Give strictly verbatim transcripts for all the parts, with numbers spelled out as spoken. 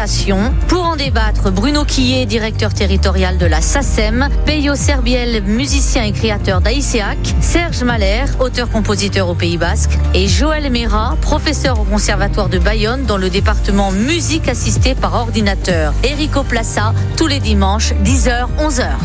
création. Pour en débattre, Bruno Quillet, directeur territorial de la SACEM, Peyo Serbiel, musicien et créateur d'Aïséac, Serge Mahler, auteur-compositeur au Pays Basque, et Joël Mera, professeur au Conservatoire de Bayonne dans le département musique assistée par ordinateur. Erico Plaça, tous les dimanches, dix heures, onze heures.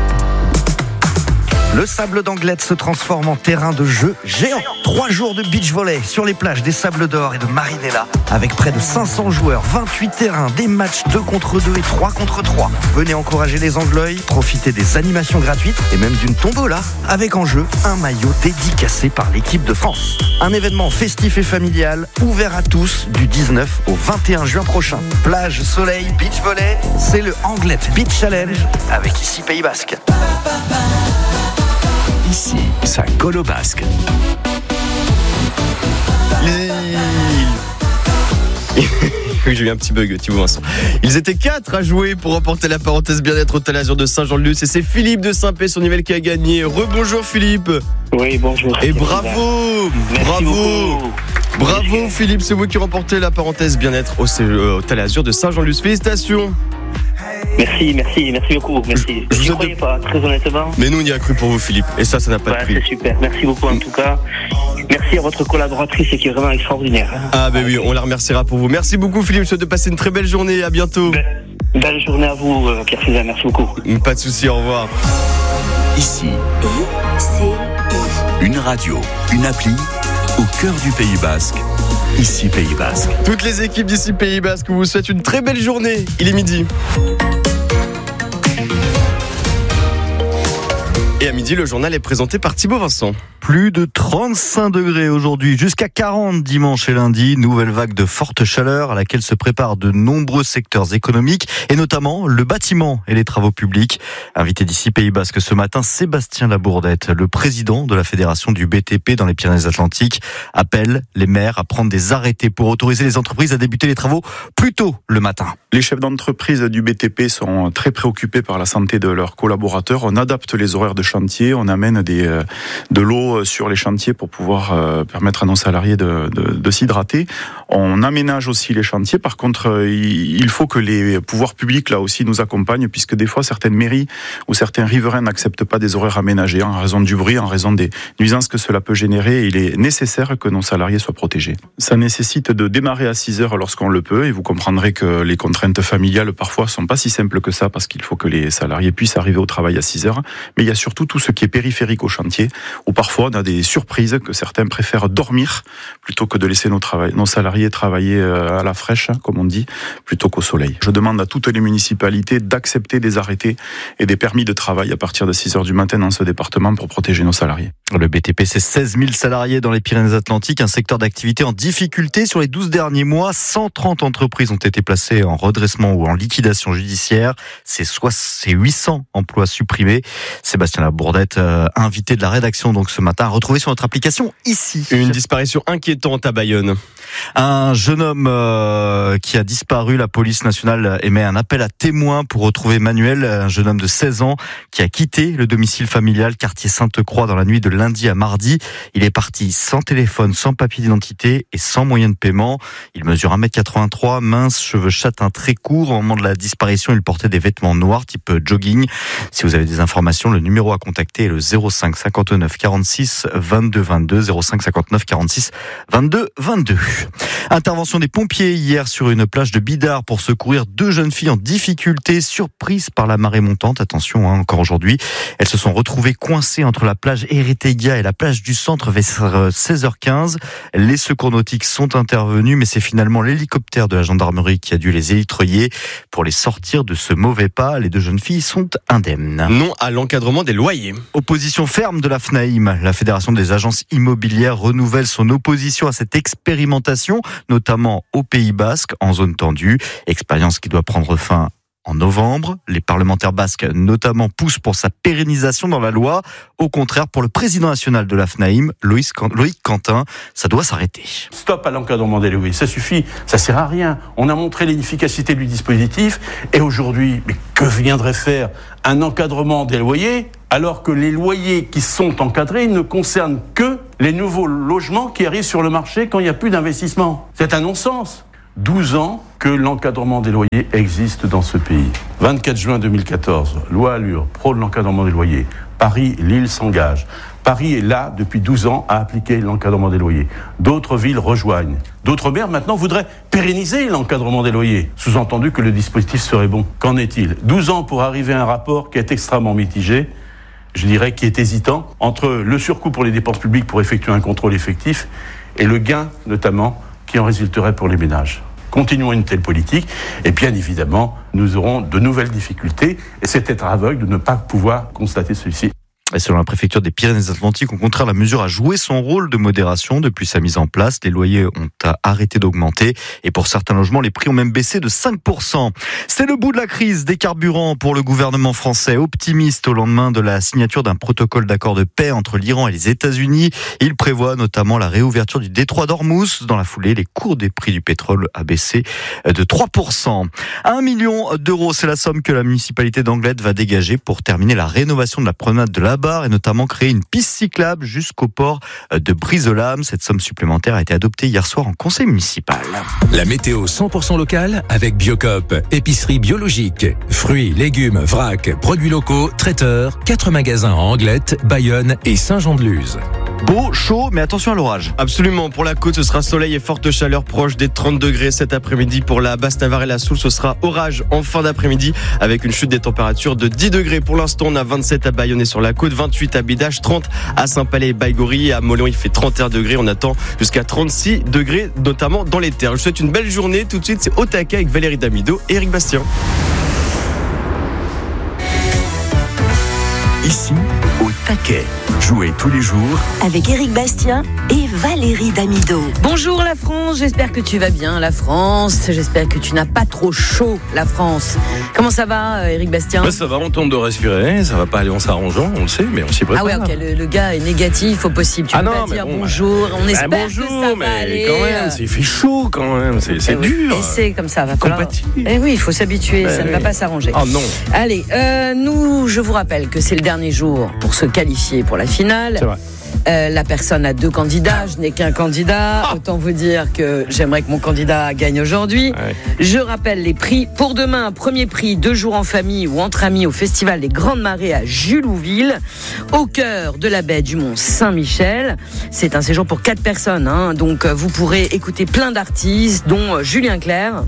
Le sable d'Anglette se transforme en terrain de jeu géant. Trois jours de beach volley sur les plages des Sables d'Or et de Marinella. Avec près de cinq cents joueurs, vingt-huit terrains, des matchs deux contre deux et trois contre trois. Venez encourager les Anglois, profitez des animations gratuites et même d'une tombola. Avec en jeu un maillot dédicacé par l'équipe de France. Un événement festif et familial, ouvert à tous du dix-neuf au vingt et un juin prochain. Plage, soleil, beach volley, c'est le Anglette Beach Challenge avec ici Pays Basque. Ici, ça colle au basque. Oui, j'ai eu un petit bug, Thibaut Vincent. Ils étaient quatre à jouer pour remporter la parenthèse bien-être au Talazur de Saint-Jean-de-Luz. Et c'est Philippe de Saint-Pé-sur-Nivelle qui a gagné. Rebonjour Philippe. Oui, bonjour. Et bravo. Merci bravo. beaucoup. Bravo Philippe, c'est vous qui remportez la parenthèse bien-être au, au Talazur de Saint-Jean-de-Luz. Félicitations. Merci, merci, merci beaucoup. Merci. Je, je ne croyais pas, très honnêtement. Mais nous, on y a cru pour vous, Philippe. Et ça, ça n'a pas Ouais, de prix. c'est super. Merci beaucoup, en tout cas. Merci à votre collaboratrice qui est vraiment extraordinaire. Ah, ben oui, on la remerciera pour vous. Merci beaucoup, Philippe. Je te souhaite de passer une très belle journée. À bientôt. Belle, belle journée à vous, Pierre César. Merci beaucoup. Pas de souci, au revoir. Ici, une radio, une appli au cœur du Pays Basque. Ici Pays Basque. Toutes les équipes d'ici Pays Basque vous souhaitent une très belle journée. Il est midi. Et à midi, le journal est présenté par Thibaut Vincent. Plus de trente-cinq degrés aujourd'hui, jusqu'à quarante dimanche et lundi. Nouvelle vague de forte chaleur à laquelle se préparent de nombreux secteurs économiques et notamment le bâtiment et les travaux publics. Invité d'ici Pays Basque ce matin, Sébastien Labourdette, le président de la fédération du B T P dans les Pyrénées-Atlantiques, appelle les maires à prendre des arrêtés pour autoriser les entreprises à débuter les travaux plus tôt le matin. Les chefs d'entreprise du B T P sont très préoccupés par la santé de leurs collaborateurs. On adapte les horaires de chantier, on amène des, de l'eau sur les chantiers pour pouvoir euh, permettre à nos salariés de, de, de s'hydrater. On aménage aussi les chantiers. Par contre, euh, il faut que les pouvoirs publics là aussi nous accompagnent, puisque des fois certaines mairies ou certains riverains n'acceptent pas des horaires aménagés en raison du bruit, en raison des nuisances que cela peut générer. Et il est nécessaire que nos salariés soient protégés. Ça nécessite de démarrer à six heures lorsqu'on le peut, et vous comprendrez que les contraintes familiales parfois sont pas si simples que ça, parce qu'il faut que les salariés puissent arriver au travail à six heures. Mais il y a surtout tout ce qui est périphérique au chantier, où parfois on a des surprises, que certains préfèrent dormir plutôt que de laisser nos, travail, nos salariés travailler à la fraîche, comme on dit, plutôt qu'au soleil. Je demande à toutes les municipalités d'accepter des arrêtés et des permis de travail à partir de six heures du matin dans ce département pour protéger nos salariés. Le B T P, c'est seize mille salariés dans les Pyrénées-Atlantiques, un secteur d'activité en difficulté. Sur les douze derniers mois, cent trente entreprises ont été placées en redressement ou en liquidation judiciaire. C'est huit cents emplois supprimés. Sébastien Labourdette, euh, invité de la rédaction donc ce matin, à retrouver sur notre application ici. Une disparition inquiétante à Bayonne. Un jeune homme euh, qui a disparu. La police nationale émet un appel à témoins pour retrouver Manuel, un jeune homme de seize ans qui a quitté le domicile familial quartier Sainte-Croix dans la nuit de lundi à mardi. Il est parti sans téléphone, sans papier d'identité et sans moyen de paiement. Il mesure un mètre quatre-vingt-trois, mince, cheveux châtains très courts. Au moment de la disparition, il portait des vêtements noirs type jogging. Si vous avez des informations, le numéro à contacter est le zéro cinq cinquante-neuf quarante-six vingt-deux vingt-deux, zéro cinq cinquante-neuf quarante-six vingt-deux vingt-deux. Intervention des pompiers hier sur une plage de Bidart pour secourir deux jeunes filles en difficulté, surprises par la marée montante. Attention, hein, encore aujourd'hui, elles se sont retrouvées coincées entre la plage Eritega et la plage du centre vers seize heures quinze. Les secours nautiques sont intervenus, mais c'est finalement l'hélicoptère de la gendarmerie qui a dû les élitreiller pour les sortir de ce mauvais pas. Les deux jeunes filles sont indemnes. Non à l'encadrement des loyers. Opposition ferme de la FNAIM. La Fédération des agences immobilières renouvelle son opposition à cette expérimentation, notamment au Pays Basque, en zone tendue. Expérience qui doit prendre fin en novembre. Les parlementaires basques, notamment, poussent pour sa pérennisation dans la loi. Au contraire, pour le président national de la FNAIM, Loïc Quentin, ça doit s'arrêter. Stop à l'encadrement des loyers, ça suffit, ça sert à rien. On a montré l'inefficacité du dispositif, et aujourd'hui, mais que viendrait faire un encadrement des loyers alors que les loyers qui sont encadrés ne concernent que les nouveaux logements qui arrivent sur le marché quand il n'y a plus d'investissement? C'est un non-sens. douze ans que l'encadrement des loyers existe dans ce pays. vingt-quatre juin deux mille quatorze, loi Allure, pro de l'encadrement des loyers. Paris, Lille s'engage. Paris est là depuis douze ans à appliquer l'encadrement des loyers. D'autres villes rejoignent. D'autres maires maintenant voudraient pérenniser l'encadrement des loyers. Sous-entendu que le dispositif serait bon. Qu'en est-il ? douze ans pour arriver à un rapport qui est extrêmement mitigé, je dirais qui est hésitant, entre le surcoût pour les dépenses publiques pour effectuer un contrôle effectif et le gain, notamment, qui en résulterait pour les ménages. Continuons une telle politique et bien évidemment, nous aurons de nouvelles difficultés et c'est être aveugle de ne pas pouvoir constater celui-ci. Et selon la préfecture des Pyrénées-Atlantiques, au contraire, la mesure a joué son rôle de modération depuis sa mise en place. Les loyers ont arrêté d'augmenter et pour certains logements, les prix ont même baissé de cinq pour cent. C'est le bout de la crise des carburants pour le gouvernement français, optimiste au lendemain de la signature d'un protocole d'accord de paix entre l'Iran et les États-Unis. Il prévoit notamment la réouverture du détroit d'Ormuz. Dans la foulée, les cours des prix du pétrole a baissé de trois pour cent. Un million d'euros, c'est la somme que la municipalité d'Anglet va dégager pour terminer la rénovation de la promenade de la et notamment créer une piste cyclable jusqu'au port de Brise-aux-Lames. Cette somme supplémentaire a été adoptée hier soir en conseil municipal. La météo cent pour cent locale avec Biocop, épicerie biologique, fruits, légumes, vrac, produits locaux, traiteurs, quatre magasins en Anglet, Bayonne et Saint-Jean-de-Luz. Beau, chaud, mais attention à l'orage. Absolument, pour la côte, ce sera soleil et forte chaleur proche des trente degrés cet après-midi. Pour la Basse-Navarre et la Soule, ce sera orage en fin d'après-midi avec une chute des températures de dix degrés. Pour l'instant, on a vingt-sept à Bayonne et sur la côte, vingt-huit à Bidache, trente à Saint-Palais et Baïgorry. À Mollon, il fait trente et un degrés. On attend jusqu'à trente-six degrés, notamment dans les terres. Je vous souhaite une belle journée. Tout de suite, c'est Au taquet avec Valérie Damido et Eric Bastien. Ici, Au taquet. Jouez tous les jours avec Eric Bastien et Valérie Damido. Bonjour la France, j'espère que tu vas bien la France, j'espère que tu n'as pas trop chaud la France. Comment ça va Eric Bastien ? Bah, ça va, on tente de respirer, ça va pas aller en s'arrangeant, on le sait, mais on s'y prépare. Ah ouais, ok, le, le gars est négatif au possible, tu ah peux non, pas dire bon, bonjour, on espère bah, bonjour, que ça mais va aller. quand même, il fait chaud quand même, c'est, c'est et dur. Oui. Et c'est comme ça, va falloir... Compatir. Eh oui, il faut s'habituer, bah, ça oui. ne va pas s'arranger. Oh non. Allez, euh, nous, je vous rappelle que c'est le dernier jour pour se qualifier pour la finale. C'est vrai. Euh, la personne a deux candidats, je n'ai qu'un candidat. Ah. Autant vous dire que j'aimerais que mon candidat gagne aujourd'hui. Ouais. Je rappelle les prix. Pour demain, premier prix, deux jours en famille ou entre amis au Festival des Grandes Marées à Julouville, au cœur de la baie du Mont Saint-Michel. C'est un séjour pour quatre personnes, hein, donc vous pourrez écouter plein d'artistes, dont Julien Clerc.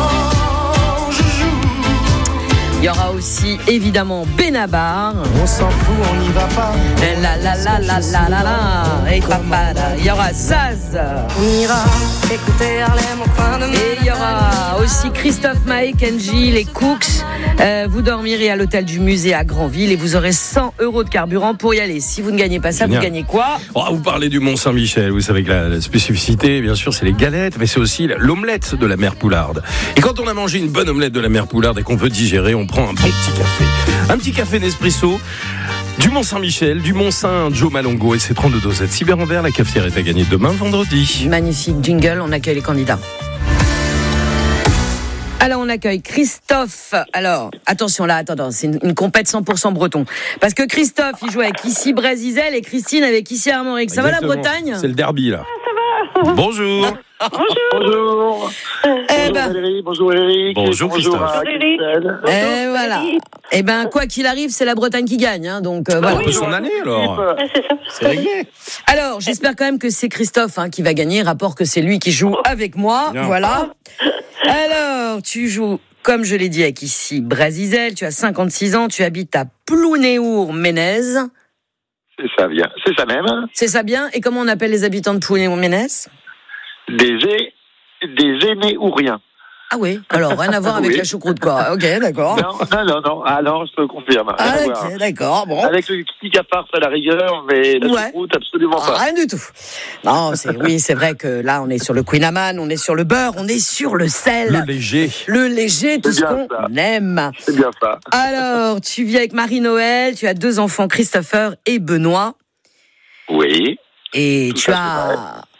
Il y aura aussi évidemment Benabar. On s'en fout, on n'y va pas. La la la la la la la. Et papa, il y aura Saz. On ira écouter Harlem au coin de. Et il y aura aussi Christophe Maé, Kenji, les Cooks. Euh, vous dormirez à l'hôtel du musée à Granville et vous aurez cent euros de carburant pour y aller. Si vous ne gagnez pas ça, Génial. Vous gagnez quoi ? Oh, vous parlez du Mont Saint-Michel. Vous savez que la, la spécificité, bien sûr, c'est les galettes, mais c'est aussi l'omelette de la mère Poularde. Et quand on a mangé une bonne omelette de la mère Poularde et qu'on veut digérer, on prend un bon petit café. Un petit café Nespresso du Mont Saint-Michel, du Mont Saint Joe Malongo et ses trente-deux dosettes cyber en verre. La cafetière est à gagner demain vendredi. Magnifique jingle, on accueille les candidats. Alors on accueille Christophe. Alors attention là, attends, c'est une, une compète cent pour cent breton. Parce que Christophe, il joue avec Issy Brézizel et Christine avec Issy Armorique. Ça Exactement. Va la Bretagne ? C'est le derby là. Ça va. Bonjour. Bonjour. Bonjour. Eh bonjour ben. Valérie, bonjour Eric. Bonjour Christophe. Bonjour Et eh, voilà. Eh ben quoi qu'il arrive, c'est la Bretagne qui gagne. Hein, donc euh, voilà. Un peu son année alors. Ouais, c'est ça. C'est réglé. Alors j'espère quand même que c'est Christophe hein, qui va gagner. Rapport que c'est lui qui joue avec moi. Bien. Voilà. Alors tu joues. Comme je l'ai dit avec ici, Brézizel, tu as cinquante-six ans, tu habites à Plounéour-Ménez. C'est ça bien, c'est ça même. C'est ça bien. Et comment on appelle les habitants de Plounéour-Ménez ? Des é... des aînés ou rien. Ah oui, alors rien à voir avec oui. La choucroute quoi. Ok, d'accord. Non, non, non, non. Ah non, je te confirme. Ah ok, d'accord. Bon. Avec le petit capard à la rigueur, mais la ouais. choucroute absolument pas. Ah, rien du tout. Non, c'est oui, c'est vrai que là on est sur le Queen Amman, on est sur le beurre, on est sur le sel. Le léger. Le léger, tout ce qu'on ça. aime. C'est bien ça. Alors, tu vis avec Marie-Noël, tu as deux enfants, Christopher et Benoît. Oui. Et tu as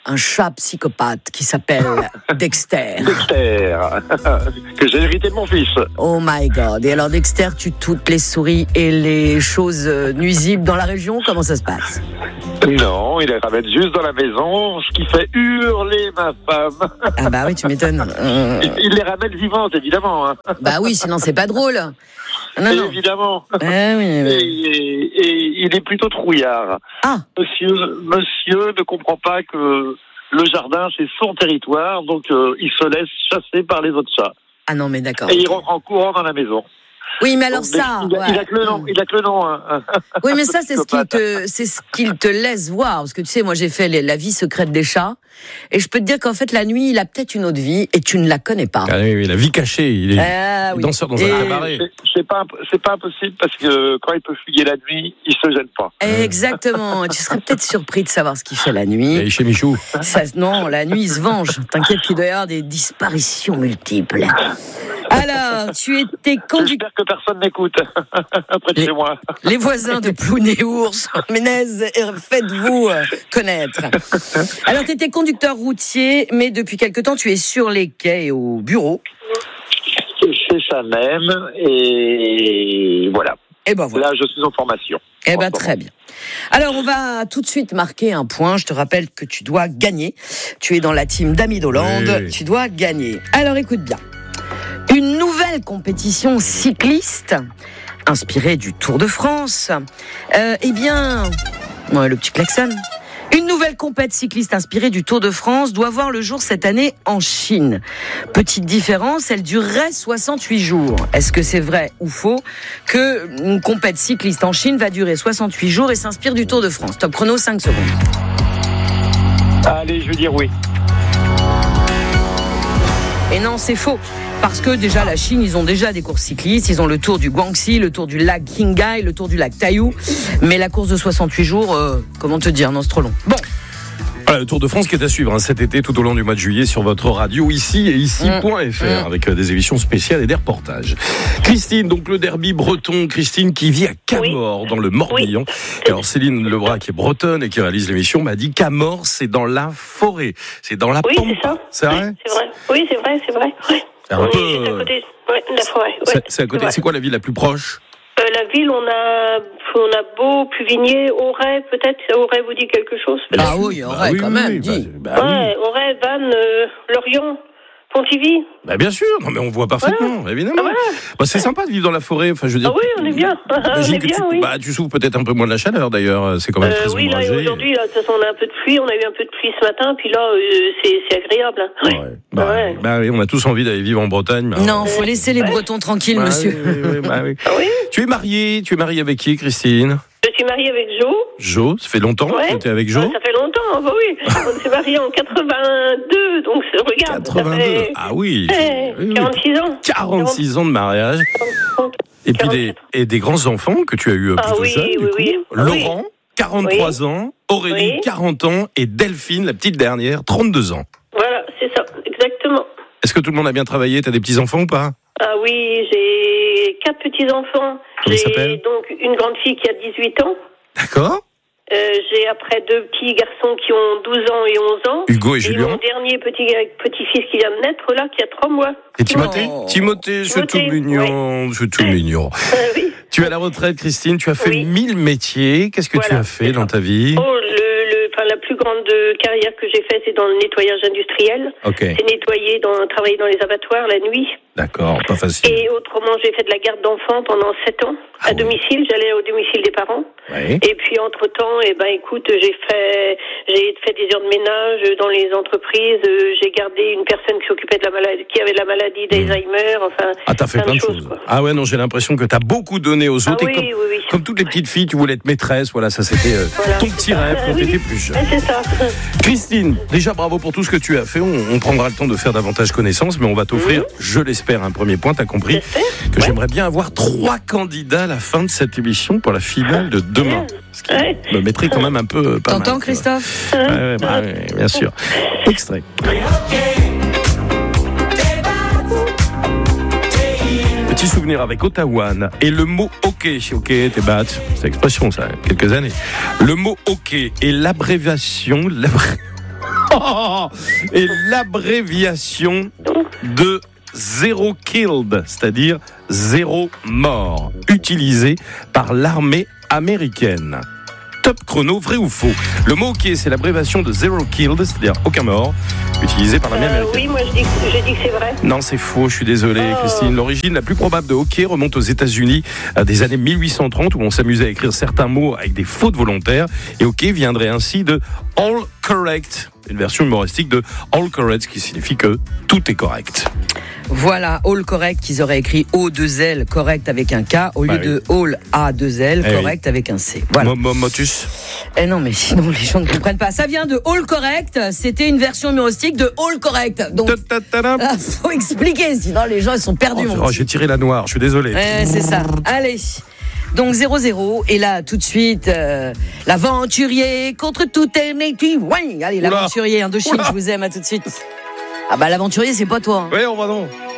un chat psychopathe qui s'appelle Dexter. Dexter, que j'ai hérité de mon fils. Oh my God. Et alors Dexter tue toutes les souris et les choses nuisibles dans la région. Comment ça se passe? Non, il les ramène juste dans la maison, ce qui fait hurler ma femme. Ah bah oui, tu m'étonnes. Euh... Il, il les ramène vivantes, évidemment. Hein. Bah oui, sinon c'est pas drôle. Non, non. Évidemment. Ah, oui, oui. Et, et, et il est plutôt trouillard. Ah. Monsieur, monsieur ne comprend pas que le jardin, c'est son territoire, donc euh, il se laisse chasser par les autres chats. Ah non, mais d'accord. Et il rentre en courant dans la maison. Oui, mais alors donc, ça... Il a, ouais. il a que le nom. Il a que le nom hein. Oui, mais ça, c'est ce qu'il te, c'est ce qu'il te laisse voir. Parce que tu sais, moi, j'ai fait les, la vie secrète des chats. Et je peux te dire qu'en fait, la nuit, il a peut-être une autre vie et tu ne la connais pas. Ah oui, oui, la vie cachée. Il est ah, oui. danseur dans et... un cabaret. C'est, c'est, pas, c'est pas impossible parce que quand il peut fuyer la nuit, il se gêne pas. Exactement. Tu serais peut-être surpris de savoir ce qu'il fait la nuit. Et chez Michou. Ça, non, la nuit, il se venge. T'inquiète qu'il doit y avoir des disparitions multiples. Alors, tu étais conducteur. J'espère que personne n'écoute près de les, chez moi. Les voisins de Plounéours, Ménez, faites-vous connaître. Alors, tu étais conducteur routier, mais depuis quelque temps, tu es sur les quais et au bureau. C'est ça même, et voilà. Et ben voilà. Là, je suis en formation. Eh ben très bien. Alors, on va tout de suite marquer un point. Je te rappelle que tu dois gagner. Tu es dans la team d'Ami d'Hollande. Oui. Tu dois gagner. Alors, écoute bien. Une nouvelle compétition cycliste inspirée du Tour de France. Euh, eh bien, ouais, le petit klaxon. Une nouvelle compète cycliste inspirée du Tour de France doit voir le jour cette année en Chine. Petite différence, elle durerait soixante-huit jours. Est-ce que c'est vrai ou faux que une compète cycliste en Chine va durer soixante-huit jours et s'inspire du Tour de France? Top chrono, cinq secondes. Allez, je veux dire oui. Et non, c'est faux. Parce que déjà, la Chine, ils ont déjà des courses cyclistes. Ils ont le tour du Guangxi, le tour du lac Qinghai, le tour du lac Taiyou. Mais la course de soixante-huit jours, euh, comment te dire, non, c'est trop long. Bon. Voilà, le Tour de France qui est à suivre hein, cet été tout au long du mois de juillet sur votre radio ici et ici point f r mmh. avec euh, des émissions spéciales et des reportages. Christine, donc le derby breton, Christine qui vit à Camors oui. dans le Morbihan. Oui. Alors Céline Lebras qui est bretonne et qui réalise l'émission m'a dit Camors c'est dans la forêt, c'est dans la oui, pampa. Oui, c'est ça. C'est oui, vrai. C'est vrai. Oui, c'est vrai, c'est vrai. Oui. C'est un oui, peu. C'est à côté ouais, de la forêt. Ouais, c'est, c'est à côté. C'est, c'est quoi la ville la plus proche? Euh, la ville, on a, on a Beau, Pluvigné, Auray, peut-être. Auray vous dit quelque chose? Peut-être. Ah oui, Auray, bah oui, quand oui, même. Oui, bah, bah, ouais, oui. Auray, Vannes, euh, Lorient. Pontivy. Bah bien sûr, non mais on voit parfaitement, ouais. évidemment. Ah, voilà. Bah c'est sympa de vivre dans la forêt. Enfin je veux dire. Ah oui, on est bien. on est bien, tu, oui. Bah tu souffres peut-être un peu moins de la chaleur d'ailleurs. C'est quand même euh, très oui, ombragé. là aujourd'hui, là, de toute façon, on a un peu de pluie. On a eu un peu de pluie ce matin, puis là, euh, c'est, c'est agréable. Ouais. Ouais. Bah, ouais. bah oui, on a tous envie d'aller vivre en Bretagne. Bah, non, faut laisser les ouais. Bretons tranquilles, bah, monsieur. Oui, oui, bah, oui. Ah, oui. Tu es mariée, tu es mariée avec qui, Christine? Je suis mariée avec Jo. Jo, ça fait longtemps ouais. que tu es avec Jo? Ça fait longtemps, bah oui. On s'est mariés en quatre-vingt-deux, donc regarde. quatre-vingt-deux, ça fait... ah oui. Eh, oui, oui. quarante-six ans. quarante-six ans de mariage. Et puis des, et des grands-enfants que tu as eu plutôt ah, oui, jeunes, oui, du coup. Oui. Laurent, quarante-trois oui. ans. Aurélie, oui. quarante ans. Et Delphine, la petite dernière, trente-deux ans. Voilà, c'est ça, exactement. Est-ce que tout le monde a bien travaillé? T'as des petits-enfants ou pas? Ah oui, j'ai quatre petits-enfants. Comment j'ai donc une grande fille qui a dix-huit ans. D'accord. Euh, j'ai après deux petits garçons qui ont douze ans et onze ans. Hugo et, et Julien. Mon dernier petit, petit-fils qui vient de naître, là, qui a trois mois. Et Timothée oh. Timothée, c'est tout mignon. Oui. C'est tout mignon. Euh, oui. Tu es à la retraite, Christine. Tu as fait oui. mille métiers. Qu'est-ce que voilà. tu as fait dans ta vie? Oh, le, le, enfin, la plus grande carrière que j'ai faite, c'est dans le nettoyage industriel. Okay. C'est nettoyer, dans, travailler dans les abattoirs la nuit. D'accord, pas facile. Et autrement, j'ai fait de la garde d'enfants pendant sept ans, ah, à oui. domicile. J'allais au domicile des parents. Oui. Et puis, entre-temps, eh ben, écoute, j'ai fait, j'ai fait des heures de ménage dans les entreprises. J'ai gardé une personne qui s'occupait de la maladie, qui avait la maladie d'Alzheimer. Enfin, ah, t'as fait plein, plein de choses. choses. Ah ouais, non, j'ai l'impression que t'as beaucoup donné aux autres. Ah, et oui, comme, oui, oui. comme toutes les petites filles, tu voulais être maîtresse. Voilà, ça c'était euh, voilà. ton petit rêve quand oui. t'étais plus jeune. C'est ça. Christine, déjà bravo pour tout ce que tu as fait. On, on prendra le temps de faire davantage connaissance, mais on va t'offrir, mmh. je l'espère, un premier point. T'as compris que ouais. j'aimerais bien avoir trois candidats à la fin de cette émission pour la finale de demain. Ce qui ouais. me mettrait quand même un peu pas T'entends, mal, Christophe? Ouais, ouais, bah, ouais, bien sûr. Extrait. Petit souvenir avec Ottawa et le mot hockey. Ok, t'es bat, c'est l'expression ça, quelques années. Le mot hockey est l'abréviation. L'abré... Oh, et l'abréviation de zéro killed, c'est-à-dire zéro mort, utilisée par l'armée américaine. Top chrono, vrai ou faux? Le mot hockey, c'est l'abréviation de zero killed, c'est-à-dire aucun mort, utilisé par l'armée Euh, américaine. oui, moi je dis, que- je dis que c'est vrai. Non, c'est faux, je suis désolé, Oh. Christine. L'origine la plus probable de hockey remonte aux États-Unis à des années mille huit cent trente, où on s'amusait à écrire certains mots avec des fautes volontaires. Et hockey viendrait ainsi de all correct, une version humoristique de all correct, qui signifie que tout est correct. Voilà, all correct, qu'ils auraient écrit O deux L correct avec un K au lieu Bah oui. de all A deux L Eh correct avec un C. Voilà. Mo- mo- Motus. Eh non, mais sinon les gens ne comprennent pas. Ça vient de all correct, c'était une version humoristique de all correct. Donc, ah, faut expliquer, sinon les gens ils sont perdus. Oh, mon oh, petit. j'ai tiré la noire, je suis désolé. Ouais, c'est ça. Allez. Donc zéro zéro. Et là, tout de suite, euh, l'aventurier contre toute équipe. Ouais, allez, Oula. l'aventurier Indochine, je vous aime, à tout de suite. Ah bah l'aventurier, c'est pas toi. Hein. Oui, on va non.